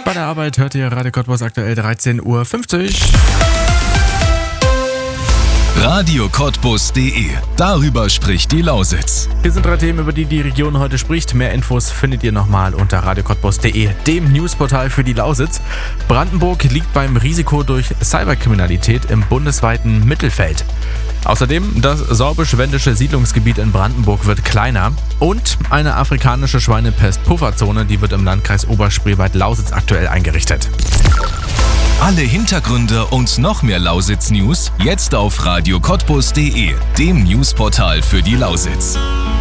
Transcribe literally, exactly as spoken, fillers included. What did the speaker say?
Bei der Arbeit hört ihr Radio Cottbus aktuell dreizehn Uhr fünfzig. Radio Cottbus punkt de. Darüber spricht die Lausitz. Hier sind drei Themen, über die die Region heute spricht. Mehr Infos findet ihr nochmal unter Radio Cottbus punkt de, dem Newsportal für die Lausitz. Brandenburg liegt beim Risiko durch Cyberkriminalität im bundesweiten Mittelfeld. Außerdem, das sorbisch-wendische Siedlungsgebiet in Brandenburg wird kleiner. Und eine afrikanische Schweinepest-Pufferzone, die wird im Landkreis Oberspreewald-Lausitz aktuell eingerichtet. Alle Hintergründe und noch mehr Lausitz-News jetzt auf Radio Cottbus punkt de, dem Newsportal für die Lausitz.